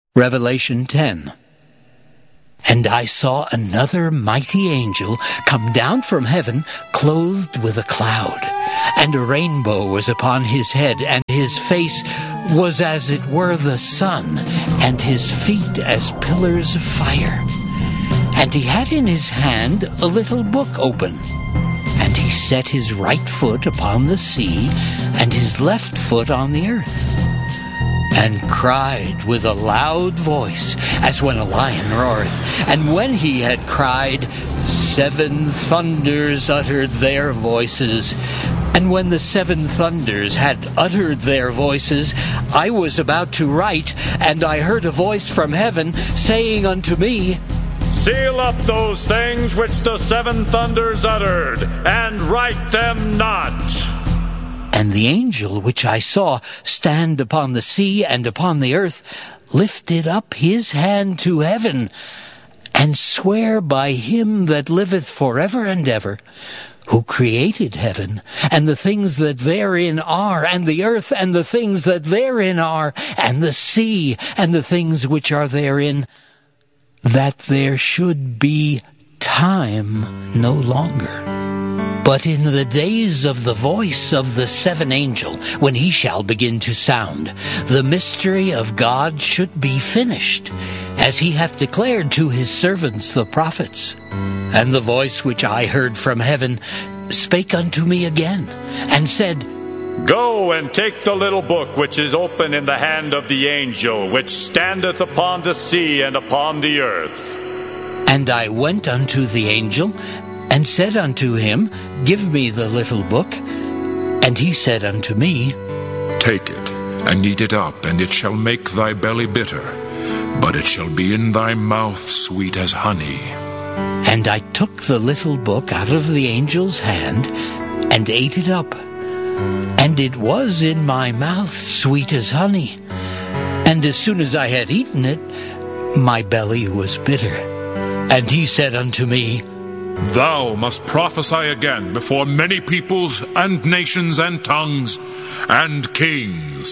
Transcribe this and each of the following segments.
Revelation 10. And I saw another mighty angel come down from heaven, clothed with a cloud, and a rainbow was upon his head, and his face was as it were the sun, and his feet as pillars of fire. And he had in his hand a little book open, and he set his right foot upon the sea, and his left foot on the earth, and cried with a loud voice, as when a lion roareth. And when he had cried, 7 thunders uttered their voices. And when the 7 thunders had uttered their voices, I was about to write, and I heard a voice from heaven saying unto me, Seal up those things which the 7 thunders uttered, and write them not. And the angel which I saw stand upon the sea and upon the earth lifted up his hand to heaven, and sware by him that liveth forever and ever, who created heaven, and the things that therein are, and the earth, and the things that therein are, and the sea, and the things which are therein, that there should be time no longer. But in the days of the voice of the 7th angel, when he shall begin to sound, the mystery of God should be finished, as he hath declared to his servants the prophets. And the voice which I heard from heaven spake unto me again, and said, Go and take the little book which is open in the hand of the angel, which standeth upon the sea and upon the earth. And I went unto the angel, and said unto him, Give me the little book. And he said unto me, Take it, and eat it up, and it shall make thy belly bitter, but it shall be in thy mouth sweet as honey. And I took the little book out of the angel's hand, and ate it up. And it was in my mouth sweet as honey. And as soon as I had eaten it, my belly was bitter. And he said unto me, Thou must prophesy again before many peoples and nations and tongues and kings.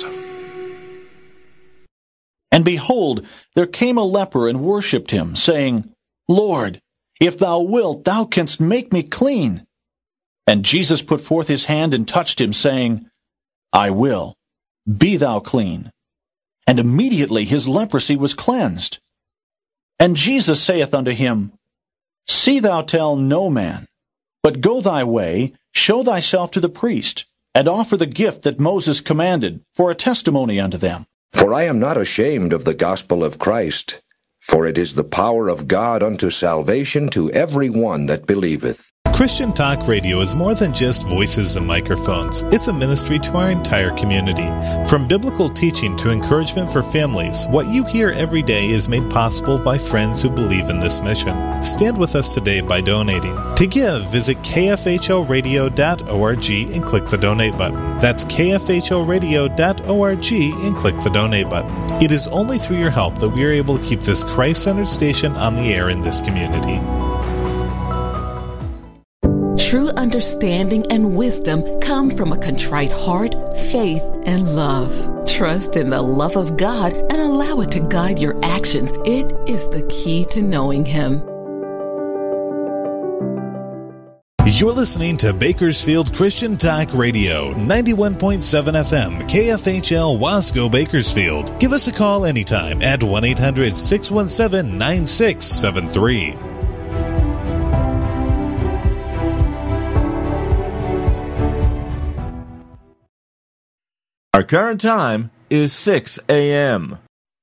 And behold, there came a leper and worshipped him, saying, Lord, if thou wilt, thou canst make me clean. And Jesus put forth his hand and touched him, saying, I will, be thou clean. And immediately his leprosy was cleansed. And Jesus saith unto him, See thou tell no man, but go thy way, show thyself to the priest, and offer the gift that Moses commanded, for a testimony unto them. For I am not ashamed of the gospel of Christ, for it is the power of God unto salvation to every one that believeth. Christian Talk Radio is more than just voices and microphones. It's a ministry to our entire community. From biblical teaching to encouragement for families, what you hear every day is made possible by friends who believe in this mission. Stand with us today by donating. To give, visit kfhoradio.org and click the donate button. That's kfhoradio.org and click the donate button. It is only through your help that we are able to keep this Christ-centered station on the air in this community. True understanding and wisdom come from a contrite heart, faith, and love. Trust in the love of God and allow it to guide your actions. It is the key to knowing Him. You're listening to Bakersfield Christian Talk Radio, 91.7 FM, KFHL Wasco, Bakersfield. Give us a call anytime at 1-800-617-9673. Our current time is 6 a.m.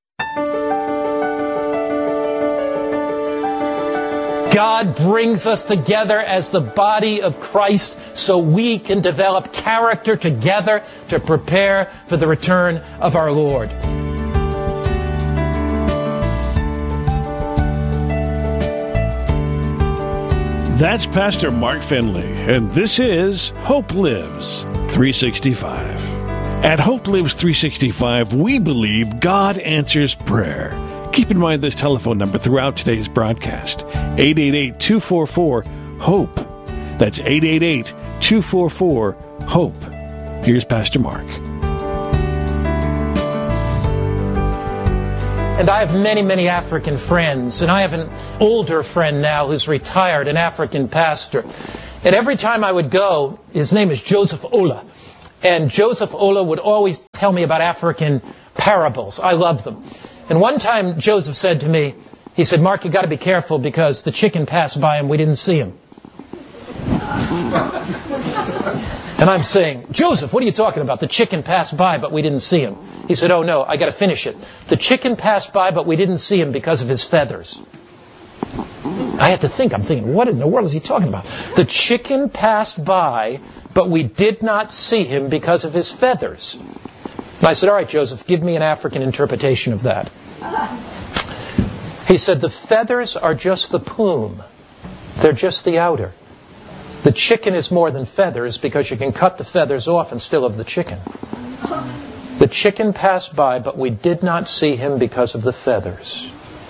God brings us together as the body of Christ so we can develop character together to prepare for the return of our Lord. That's Pastor Mark Finley, and this is Hope Lives 365. At Hope Lives 365, we believe God answers prayer. Keep in mind this telephone number throughout today's broadcast, 888-244-HOPE. That's 888-244-HOPE. Here's Pastor Mark. And I have many, many African friends. And I have an older friend now who's retired, an African pastor. And every time I would go, his name is Joseph Ola. And Joseph Ola would always tell me about African parables. I love them. And one time Joseph said to me, he said, "Mark, you got to be careful because the chicken passed by and we didn't see him." And I'm saying, "Joseph, what are you talking about? The chicken passed by, but we didn't see him." He said, "Oh no, I got to finish it. The chicken passed by, but we didn't see him because of his feathers." I had to think. I'm thinking, what in the world is he talking about? The chicken passed by, but we did not see him because of his feathers. And I said, "All right, Joseph, give me an African interpretation of that." He said, "The feathers are just the plume. They're just the outer. The chicken is more than feathers because you can cut the feathers off and still have the chicken. The chicken passed by, but we did not see him because of the feathers."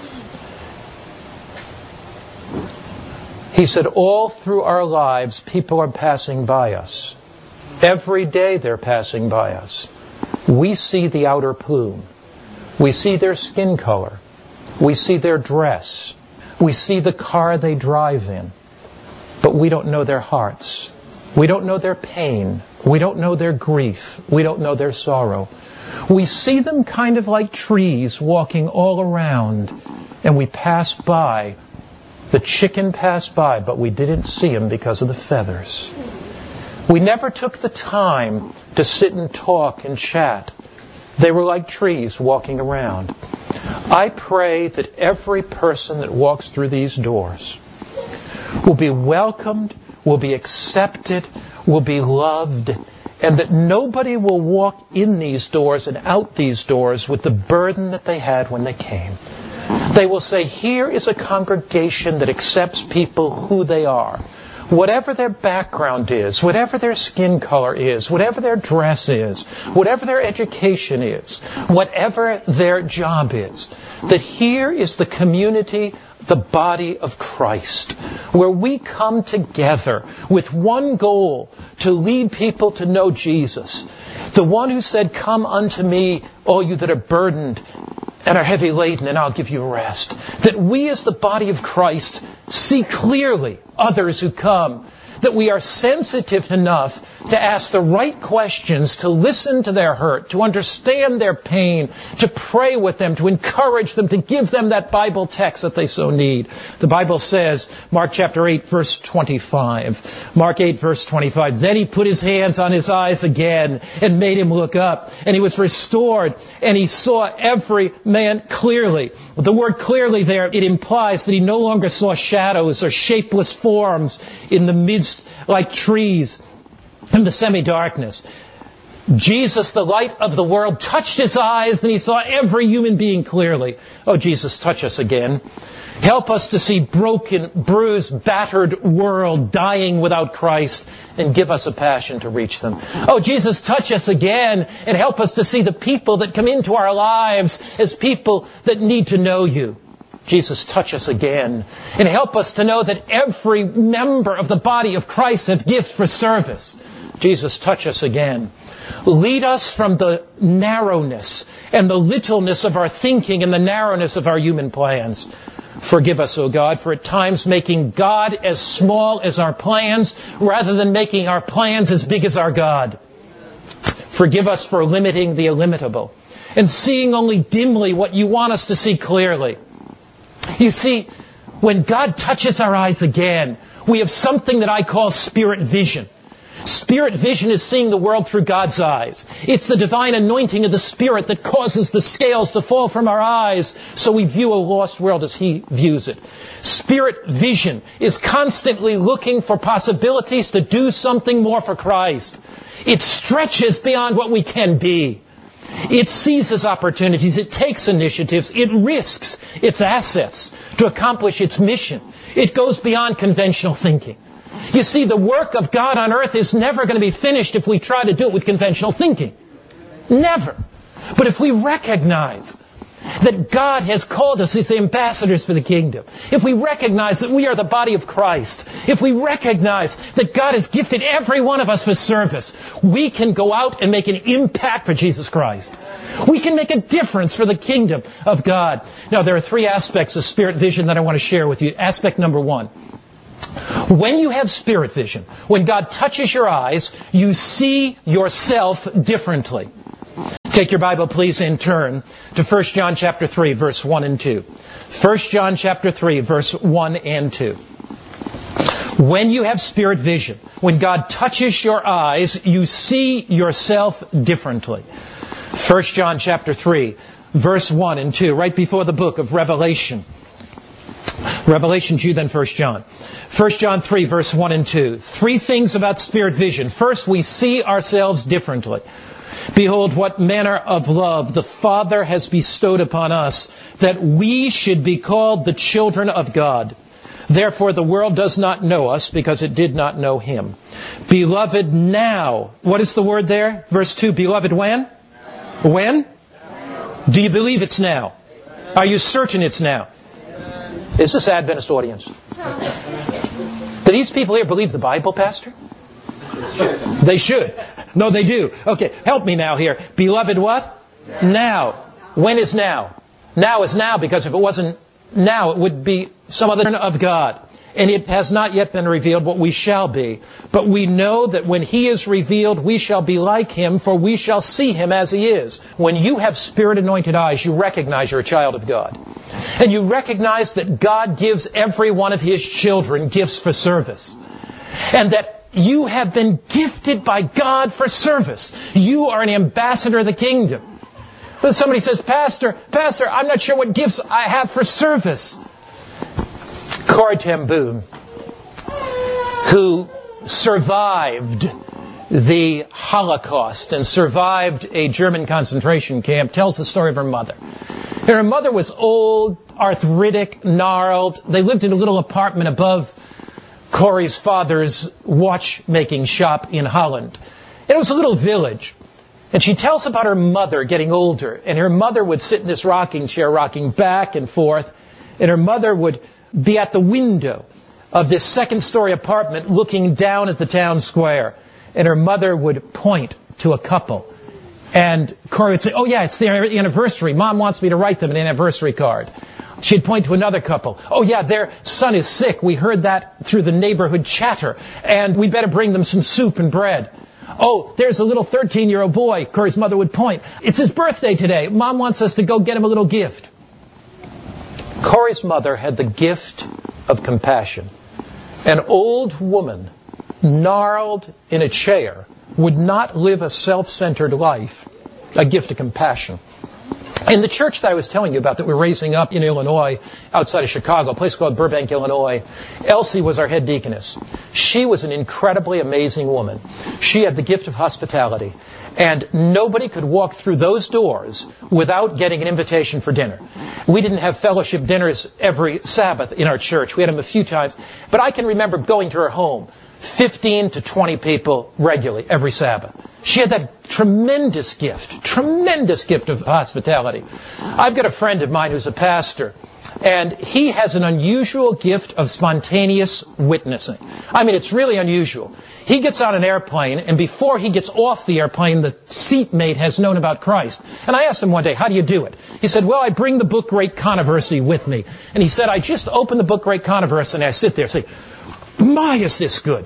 He said, all through our lives, people are passing by us. Every day they're passing by us. We see the outer plume. We see their skin color. We see their dress. We see the car they drive in. But we don't know their hearts. We don't know their pain. We don't know their grief. We don't know their sorrow. We see them kind of like trees walking all around, and we pass by. The chicken passed by, but we didn't see him because of the feathers. We never took the time to sit and talk and chat. They were like trees walking around. I pray that every person that walks through these doors will be welcomed, will be accepted, will be loved, and that nobody will walk in these doors and out these doors with the burden that they had when they came. They will say, here is a congregation that accepts people who they are. Whatever their background is, whatever their skin color is, whatever their dress is, whatever their education is, whatever their job is, that here is the community, the body of Christ, where we come together with one goal, to lead people to know Jesus. The one who said, "Come unto me, all you that are burdened and are heavy laden, and I'll give you rest." That we as the body of Christ see clearly others who come. That we are sensitive enough to ask the right questions, to listen to their hurt, to understand their pain, to pray with them, to encourage them, to give them that Bible text that they so need. The Bible says, Mark chapter 8, verse 25. Mark 8, verse 25. Then he put his hands on his eyes again and made him look up. And he was restored, and he saw every man clearly. The word clearly there, it implies that he no longer saw shadows or shapeless forms in the midst like trees in the semi-darkness. Jesus, the light of the world, touched his eyes and he saw every human being clearly. Oh, Jesus, touch us again. Help us to see broken, bruised, battered world dying without Christ, and give us a passion to reach them. Oh, Jesus, touch us again and help us to see the people that come into our lives as people that need to know you. Jesus, touch us again and help us to know that every member of the body of Christ have gifts for service. Jesus, touch us again. Lead us from the narrowness and the littleness of our thinking and the narrowness of our human plans. Forgive us, O God, for at times making God as small as our plans rather than making our plans as big as our God. Forgive us for limiting the illimitable and seeing only dimly what you want us to see clearly. You see, when God touches our eyes again, we have something that I call spirit vision. Spirit vision is seeing the world through God's eyes. It's the divine anointing of the Spirit that causes the scales to fall from our eyes so we view a lost world as He views it. Spirit vision is constantly looking for possibilities to do something more for Christ. It stretches beyond what we can be. It seizes opportunities. It takes initiatives. It risks its assets to accomplish its mission. It goes beyond conventional thinking. You see, the work of God on earth is never going to be finished if we try to do it with conventional thinking. Never. But if we recognize that God has called us as ambassadors for the kingdom, if we recognize that we are the body of Christ, if we recognize that God has gifted every one of us for service, we can go out and make an impact for Jesus Christ. We can make a difference for the kingdom of God. Now, there are three aspects of spirit vision that I want to share with you. Aspect number one. When you have spirit vision, when God touches your eyes, you see yourself differently. Take your Bible, please, and turn to 1 John chapter 3, verse 1 and 2. 1 John chapter 3, verse 1 and 2. When you have spirit vision, when God touches your eyes, you see yourself differently. 1 John chapter 3, verse 1 and 2, right before the book of Revelation. Revelation 2, then 1 John. 1 John 3, verse 1 and 2. Three things about spirit vision. First, we see ourselves differently. Behold, what manner of love the Father has bestowed upon us, that we should be called the children of God. Therefore, the world does not know us, because it did not know Him. Beloved, now. What is the word there? Verse 2, beloved, when? When? Do you believe it's now? Are you certain it's now? Is this Adventist audience? Do these people here believe the Bible, Pastor? They should. No, they do. Okay, help me now here. Beloved what? Now. When is now? Now is now, because if it wasn't now, it would be some other of God. And it has not yet been revealed what we shall be. But we know that when He is revealed, we shall be like Him, for we shall see Him as He is. When you have Spirit-anointed eyes, you recognize you're a child of God. And you recognize that God gives every one of His children gifts for service. And that you have been gifted by God for service. You are an ambassador of the kingdom. But somebody says, Pastor, I'm not sure what gifts I have for service. Corrie ten Boom, who survived the Holocaust and survived a German concentration camp, tells the story of her mother. And her mother was old, arthritic, gnarled. They lived in a little apartment above Corrie's father's watchmaking shop in Holland. It was a little village. And she tells about her mother getting older. And her mother would sit in this rocking chair, rocking back and forth. And her mother would be at the window of this second-story apartment looking down at the town square. And her mother would point to a couple. And Corrie would say, oh yeah, it's their anniversary. Mom wants me to write them an anniversary card. She'd point to another couple. Oh yeah, their son is sick. We heard that through the neighborhood chatter. And we better bring them some soup and bread. Oh, there's a little 13-year-old boy. Corrie's mother would point. It's his birthday today. Mom wants us to go get him a little gift. Corrie's mother had the gift of compassion. An old woman, gnarled in a chair, would not live a self-centered life. A gift of compassion. In the church that I was telling you about that we're raising up in Illinois, outside of Chicago, a place called Burbank, Illinois, Elsie was our head deaconess. She was an incredibly amazing woman. She had the gift of hospitality. And nobody could walk through those doors without getting an invitation for dinner. We didn't have fellowship dinners every Sabbath in our church. We had them a few times. But I can remember going to her home, 15 to 20 people regularly every Sabbath. She had that tremendous gift of hospitality. I've got a friend of mine who's a pastor, and he has an unusual gift of spontaneous witnessing. I mean, it's really unusual. He gets on an airplane, and before he gets off the airplane, the seatmate has known about Christ. And I asked him one day, how do you do it? He said, well, I bring the book Great Controversy with me. And he said, I just open the book Great Controversy, and I sit there and say, my, is this good?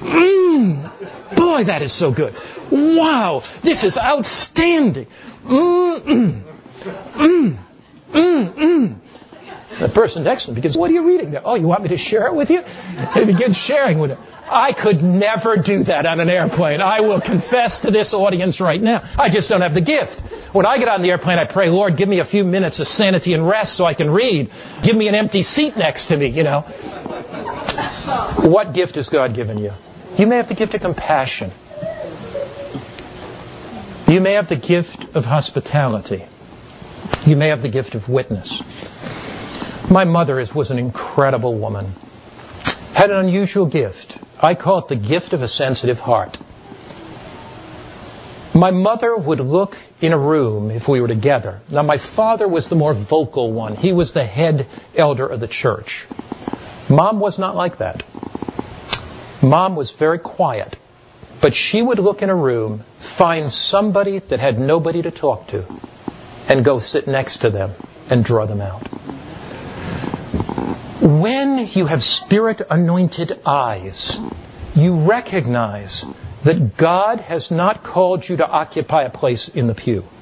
Boy, that is so good. Wow, this is outstanding. The person next to him begins, what are you reading there? Oh, you want me to share it with you? He begins sharing with him. I could never do that on an airplane. I will confess to this audience right now. I just don't have the gift. When I get on the airplane, I pray, Lord, give me a few minutes of sanity and rest so I can read. Give me an empty seat next to me, you know. What gift has God given you? You may have the gift of compassion. You may have the gift of hospitality. You may have the gift of witness. My mother was an incredible woman. Had an unusual gift. I call it the gift of a sensitive heart. My mother would look in a room if we were together. Now, my father was the more vocal one. He was the head elder of the church. Mom was not like that. Mom was very quiet. But she would look in a room, find somebody that had nobody to talk to, and go sit next to them and draw them out. When you have Spirit-anointed eyes, you recognize that God has not called you to occupy a place in the pew.